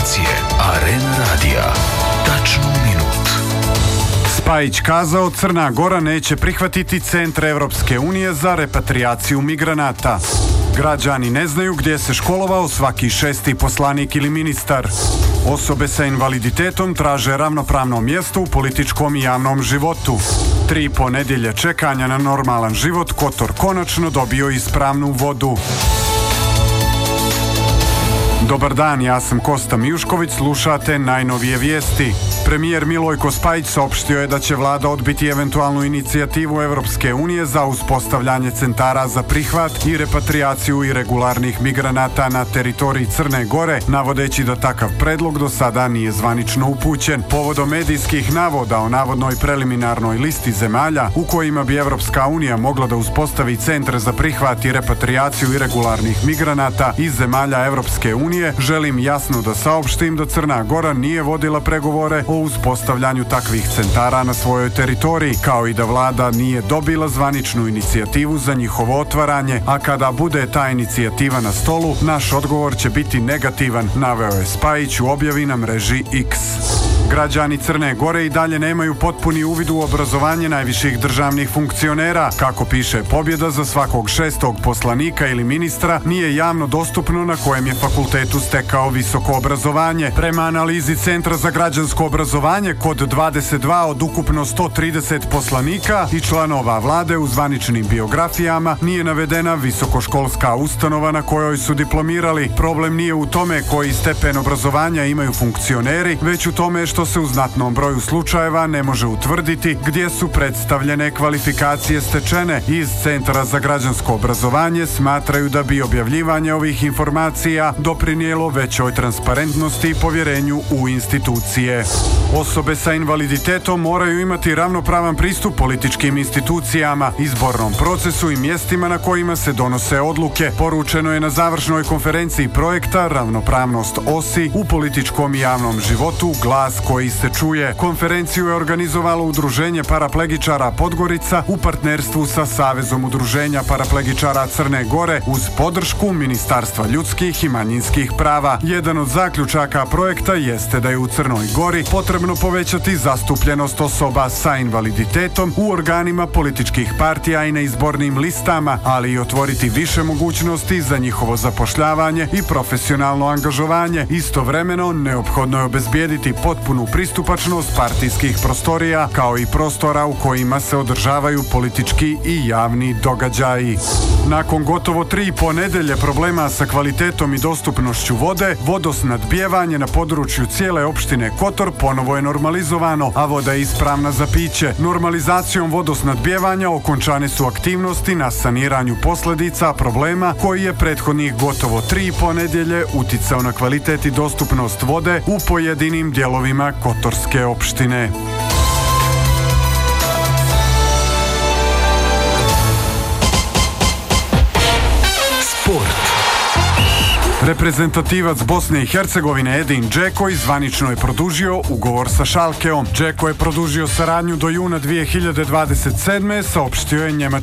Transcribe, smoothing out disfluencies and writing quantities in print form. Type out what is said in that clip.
informacije. Arena radija. Tačno minut. Spajić kazao, Crna Gora neće prihvatiti centre Evropske unije za repatriaciju migranata. Građani ne znaju gdje se školovao svaki 6. poslanik ili ministar. Osobe sa invaliditetom traže ravnopravno mjesto u političkom i javnom životu. 3,5 nedjelje čekanja na normalan život, Kotor konačno dobio ispravnu vodu. Dobar dan, ja sam Kosta Mijušković, slušate najnovije vijesti. Premijer Milojko Spajić saopštio je da će vlada odbiti eventualnu inicijativu Evropske unije za uspostavljanje centara za prihvat i repatriaciju irregularnih migranata na teritoriji Crne Gore, navodeći da takav predlog do sada nije zvanično upućen. Povodom medijskih navoda o navodnoj preliminarnoj listi zemalja u kojima bi Evropska unija mogla da uspostavi centre za prihvat i repatriaciju irregularnih migranata iz zemalja Evropske unije, želim jasno da saopštim da Crna Gora nije vodila pregovore o uspostavljanju takvih centara na svojoj teritoriji, kao i da vlada nije dobila zvaničnu inicijativu za njihovo otvaranje, a kada bude ta inicijativa na stolu, naš odgovor će biti negativan, naveo je Spajić u objavi na mreži X. Građani Crne Gore i dalje nemaju potpuni uvid u obrazovanje najviših državnih funkcionera. Kako piše Pobjeda, za svakog 6. poslanika ili ministra nije javno dostupno na kojem je fakultetu stekao visoko obrazovanje. Prema analizi Centra za građansko obrazovanje, kod 22 od ukupno 130 poslanika i članova vlade u zvaničnim biografijama nije navedena visokoškolska ustanova na kojoj su diplomirali. Problem nije u tome koji stepen obrazovanja imaju funkcioneri, već u tome što se u znatnom broju slučajeva ne može utvrditi gdje su predstavljene kvalifikacije stečene. Iz Centra za građansko obrazovanje smatraju da bi objavljivanje ovih informacija doprinijelo većoj transparentnosti i povjerenju u institucije. Osobe sa invaliditetom moraju imati ravnopravan pristup političkim institucijama, izbornom procesu i mjestima na kojima se donose odluke, poručeno je na završnoj konferenciji projekta Ravnopravnost OSI u političkom i javnom životu, glas koji se čuje. Konferenciju je organizovalo Udruženje paraplegičara Podgorica u partnerstvu sa Savezom udruženja paraplegičara Crne Gore uz podršku Ministarstva ljudskih i manjinskih prava. Jedan od zaključaka projekta jeste da je u Crnoj Gori potrebno povećati zastupljenost osoba sa invaliditetom u organima političkih partija i na izbornim listama, ali i otvoriti više mogućnosti za njihovo zapošljavanje i profesionalno angažovanje. Istovremeno, neophodno je obezbijediti potpunu pristupačnost partijskih prostorija, kao i prostora u kojima se održavaju politički i javni događaji. Nakon gotovo 3,5 nedelje problema sa kvalitetom i dostupnošću vode, vodosnadbijevanje na području cijele opštine Kotor ponovo je normalizovano, a voda je ispravna za piće. Normalizacijom vodosnadbijevanja okončane su aktivnosti na saniranju posljedica problema koji je prethodnih gotovo 3,5 nedelje uticao na kvalitet i dostupnost vode u pojedinim dijelovima Kotorske opštine. Sport. Reprezentativac Bosne i Hercegovine Edin Džeko zvanično je produžio ugovor sa Schalkeom. Džeko je produžio saradnju do juna 2027. saopštio je njemački